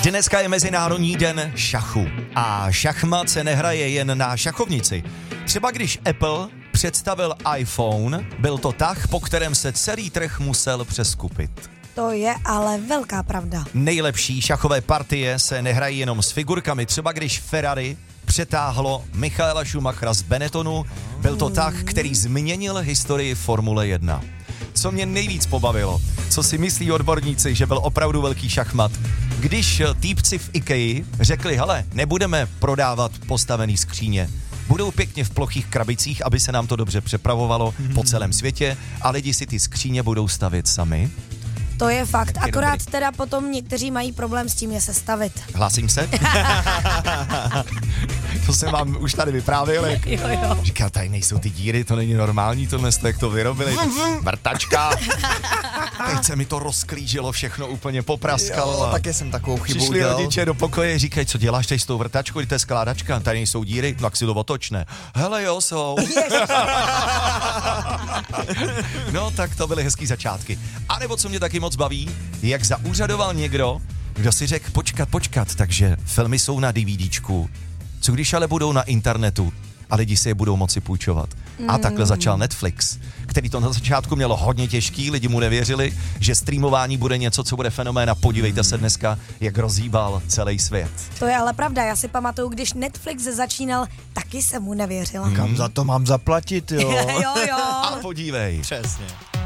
Dneska je Mezinárodní den šachu a šachmat se nehraje jen na šachovnici. Třeba když Apple představil iPhone, byl to tah, po kterém se celý trh musel přeskupit. To je ale velká pravda. Nejlepší šachové partie se nehrají jenom s figurkami. Třeba když Ferrari přetáhlo Michaela Schumachera z Benettonu, byl to tah, který změnil historii Formule 1. Co mě nejvíc pobavilo, co si myslí odborníci, že byl opravdu velký šachmat, když týpci v IKEA řekli, hele, nebudeme prodávat postavený skříně, budou pěkně v plochých krabicích, aby se nám to dobře přepravovalo po celém světě a lidi si ty skříně budou stavět sami. To je fakt, akorát teda potom někteří mají problém s tím je sestavit. Hlásím se? To jsem vám už tady vyprávěl. Jo. Říkal, tady nejsou ty díry, to není normální, tohle jste, jak to vyrobili. Vrtačka. Teď se mi to rozklížilo, všechno úplně popraskalo. Taky jsem takovou chybu Přišli udělal. rodiče do pokoje, říkají, co děláš tady s tou vrtačkou, to je skládačka, tady nejsou díry, tak si to otočne. Hele jo, jsou. No tak to byly hezký začátky. A nebo co mě taky moc baví, jak zaúřadoval někdo, kdo si řekl, počkat, takže filmy jsou na DVDčku, co když ale budou na internetu a lidi si je budou moci půjčovat. A takhle začal Netflix, který to na začátku mělo hodně těžký, lidi mu nevěřili, že streamování bude něco, co bude fenomén a podívejte se dneska, jak rozhýbal celý svět. To je ale pravda, já si pamatuju, když Netflix začínal, taky jsem mu nevěřila. Kam za to mám zaplatit, jo? jo. A podívej. Přesně.